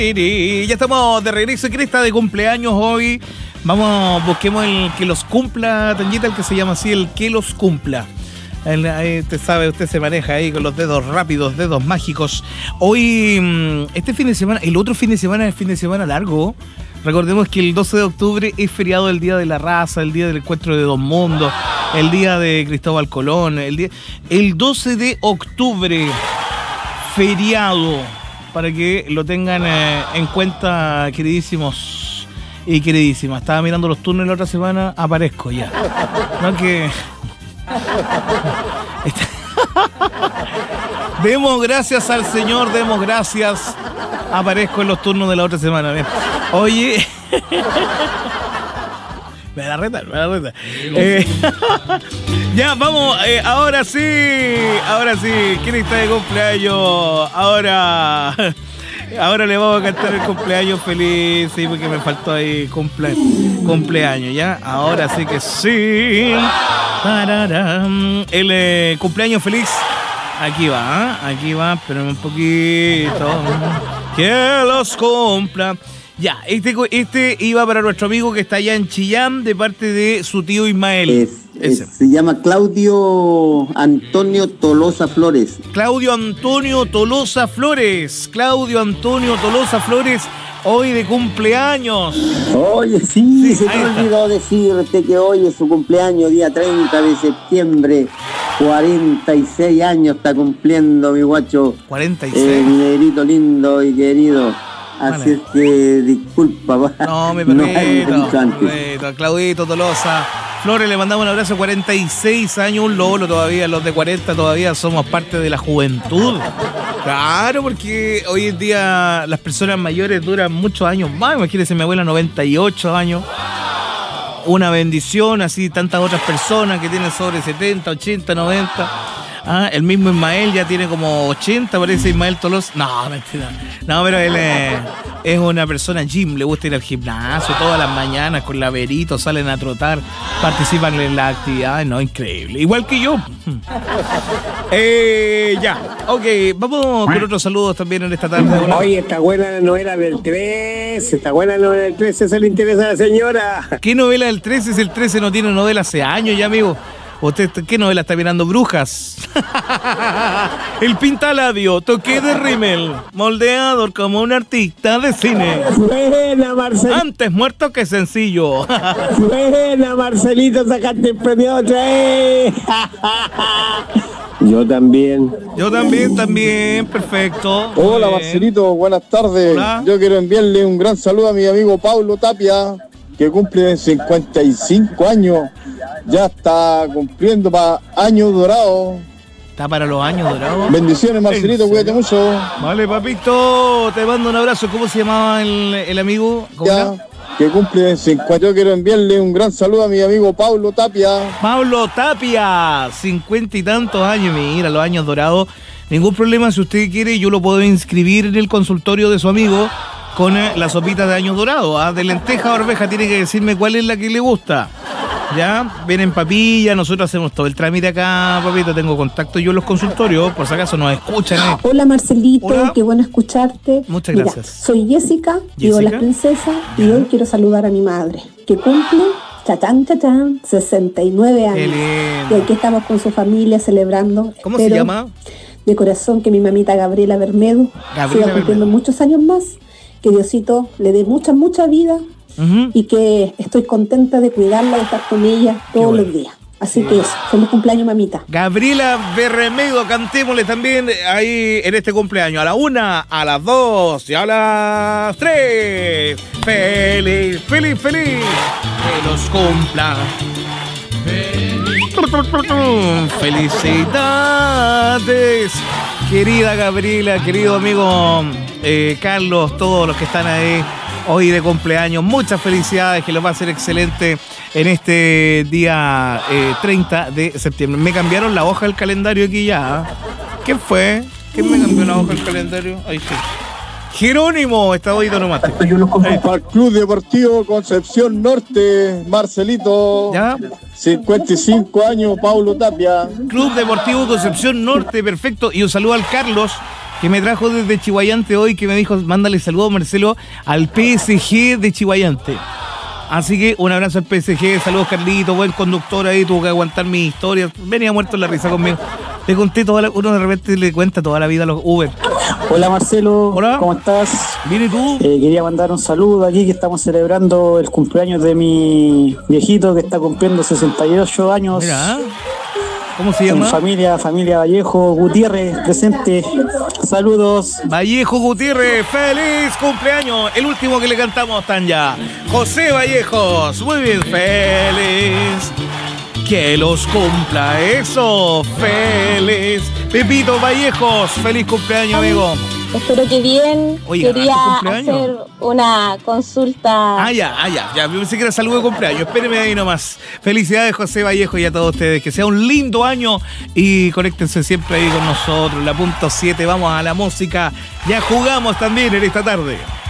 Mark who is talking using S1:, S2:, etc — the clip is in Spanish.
S1: Ya estamos de regreso. ¿Quién está de cumpleaños hoy? Vamos, busquemos el que los cumpla, Tanyita, el que se llama así, el que los cumpla. Usted sabe, usted se maneja ahí con los dedos rápidos, dedos mágicos. Hoy, este fin de semana, el otro fin de semana es fin de semana largo. Recordemos que el 12 de octubre es feriado el Día de la Raza, el Día del Encuentro de Dos Mundos, el Día de Cristóbal Colón, el 12 de octubre, feriado, para que lo tengan en cuenta, queridísimos y queridísimas. Estaba mirando los turnos la otra semana, aparezco ya. No que... Demos gracias al Señor, demos gracias. Aparezco en los turnos de la otra semana. Bien. Oye, me da reta. Ya, vamos, ahora sí. ¿Quién está de cumpleaños? Ahora le vamos a cantar el cumpleaños feliz, sí, porque me faltó ahí cumpleaños, ¿ya? Ahora sí que sí. El cumpleaños feliz. Aquí va, pero un poquito. Que los cumpla. Ya, este iba para nuestro amigo que está allá en Chillán, de parte de su tío Ismael.
S2: Se llama Claudio Antonio Tolosa Flores.
S1: Claudio Antonio Tolosa Flores, hoy de cumpleaños.
S2: Oye, sí, se me olvidó decirte que hoy es su cumpleaños, día 30 de septiembre. 46 años está cumpliendo mi guacho.
S1: 46.
S2: Mi negrito lindo y querido. Así es que disculpa.
S1: No, mi perrito, Claudito Tolosa Flores, le mandamos un abrazo. 46 años, un lolo todavía. Los de 40 todavía somos parte de la juventud. Claro, porque hoy en día las personas mayores duran muchos años más. Imagínense, mi abuela 98 años. Una bendición, así tantas otras personas que tienen sobre 70, 80, 90. El mismo Ismael ya tiene como 80, parece Ismael Tolosa. No, mentira. No, pero él es una persona gym, le gusta ir al gimnasio todas las mañanas con laberito, salen a trotar, participan en las actividades, no, increíble. Igual que yo. Ya, ok, vamos con otros saludos también en esta tarde.
S3: Oye, está buena la novela del 13, eso le interesa a la señora.
S1: ¿Qué novela del 13? Si el 13 no tiene novela hace años ya, amigo. ¿Usted qué novela está mirando? Brujas. El pintalabio, toque de rímel, moldeador como un artista de cine.
S3: Buena, Marcelito.
S1: Antes muerto que sencillo.
S3: Buena, Marcelito, sacaste el premio otra vez. Yo también, perfecto.
S4: Hola, Marcelito, buenas tardes.
S1: Hola.
S4: Yo quiero enviarle un gran saludo a mi amigo Pablo Tapia, que cumple 55 años. Ya está cumpliendo para años dorados.
S1: Está para los años dorados.
S4: Bendiciones, Marcelito, cuídate mucho.
S1: Vale, papito, te mando un abrazo. ¿Cómo se llamaba el amigo?
S4: Ya, que cumple 50. Yo quiero enviarle un gran saludo a mi amigo Pablo Tapia.
S1: Pablo Tapia, 50 y tantos años. Mira, los años dorados. Ningún problema, si usted quiere, yo lo puedo inscribir en el consultorio de su amigo con la sopita de años dorados. De lenteja o arveja, tiene que decirme cuál es la que le gusta. Ya, ven en papilla, nosotros hacemos todo el trámite acá, papito, tengo contacto yo en los consultorios, por si acaso nos escuchan.
S5: Hola, Marcelito.
S1: Hola.
S5: Qué bueno escucharte.
S1: Muchas gracias.
S5: Soy Jessica, vivo Las Princesas, y hoy quiero saludar a mi madre, que cumple, 69 años.
S1: Qué lindo.
S5: Y aquí estamos con su familia celebrando.
S1: ¿Cómo se llama?
S5: De corazón, que mi mamita Gabriela Bermedo siga cumpliendo muchos años más, que Diosito le dé mucha vida. Y que estoy contenta de cuidarla, de estar con ella todos los días. Así que eso, feliz cumpleaños, mamita.
S1: Gabriela Bermedo, cantémosle también ahí en este cumpleaños. A la 1, a las 2 y a las 3. ¡Feliz! Que los cumpla. ¡Felicidades! Querida Gabriela, querido amigo Carlos, todos los que están ahí hoy de cumpleaños, muchas felicidades, que lo va a ser excelente en este día 30 de septiembre. Me cambiaron la hoja del calendario aquí ya. ¿Qué fue? ¿Quién me cambió la hoja del calendario? Ahí sí. Jerónimo, está hoy nomás.
S4: Para el Club Deportivo Concepción Norte, Marcelito.
S1: ¿Ya?
S4: 55 años, Pablo Tapia.
S1: Club Deportivo Concepción Norte, perfecto. Y un saludo al Carlos, que me trajo desde Chihuayante hoy, que me dijo, mándale saludos, Marcelo, al PSG de Chihuayante. Así que un abrazo al PSG, saludos Carlito, buen conductor ahí, tuvo que aguantar mis historias, venía muerto en la risa conmigo. Le conté uno de repente le cuenta toda la vida a los Uber.
S6: Hola Marcelo,
S1: hola.
S6: ¿Cómo estás?
S1: Bien, ¿y tú?
S6: Quería mandar un saludo aquí, que estamos celebrando el cumpleaños de mi viejito, que está cumpliendo 68 años.
S1: Mira, ¿cómo se llama?
S6: Familia Vallejo Gutiérrez, presente. Saludos.
S1: Vallejo Gutiérrez, feliz cumpleaños. El último que le cantamos, Tanya. José Vallejos, muy bien, feliz. Que los cumpla, eso, feliz. Pepito Vallejos, feliz cumpleaños, amigo.
S7: Espero que bien.
S1: Oiga,
S7: quería hacer una consulta.
S1: Ya. Yo pensé que era saludo de cumpleaños. Espérenme ahí nomás. Felicidades, José Vallejo, y a todos ustedes. Que sea un lindo año y conéctense siempre ahí con nosotros. La punto 7, vamos a la música. Ya jugamos también en esta tarde.